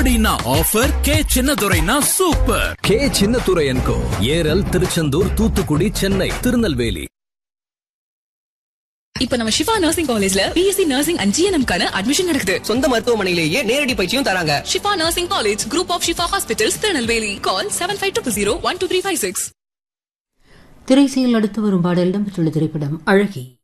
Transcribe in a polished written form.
ஆடினா offer, K சின்னதுரைனா super. K சின்னதுரையன்கோ, Eral, Tiruchendur, Thoothukudi, Chennai, Tirunelveli. இப்ப நம்ம ஷிஃபா நர்சிங் காலேஜ்ல BSc nursing and GNM admission நடக்குது. சொந்த மருத்துவமனையிலேயே நேரடி பயிற்சியும் தராங்க. Shifa nursing college, group of Shifa hospitals, Tirunelveli. கால் 7520 12356. திரைசையில் அடுத்து வரும் பாடல் இடம்பெற்றுள்ள திரைப்படம் அழகி.